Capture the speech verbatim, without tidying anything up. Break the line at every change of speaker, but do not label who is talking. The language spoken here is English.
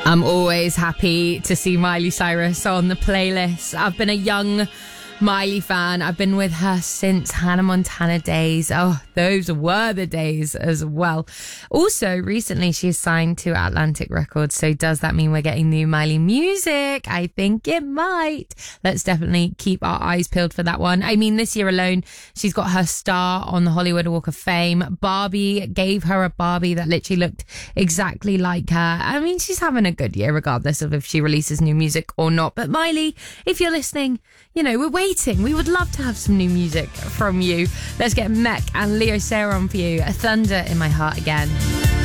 I'm always happy to see Miley Cyrus on the playlist. I've been a young Miley fan. I've been with her since Hannah Montana days. Oh, those were the days as well. Also, recently she's signed to Atlantic Records. So does that mean we're getting new Miley music? I think it might. Let's definitely keep our eyes peeled for that one. I mean, this year alone, she's got her star on the Hollywood Walk of Fame. Barbie gave her a Barbie that literally looked exactly like her. I mean, she's having a good year regardless of if she releases new music or not. But Miley, if you're listening, you know, we're waiting. We would love to have some new music from you. Let's get Mech and Leo Sayer on for you. A Thunder in My Heart again.